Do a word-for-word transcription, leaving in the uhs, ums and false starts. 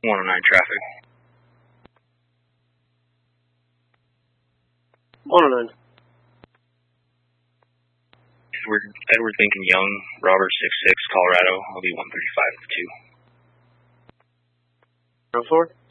one oh nine traffic. one oh nine. Edward, Edward Lincoln Young, Robert six six, Colorado. I'll be one thirty-five two. oh four.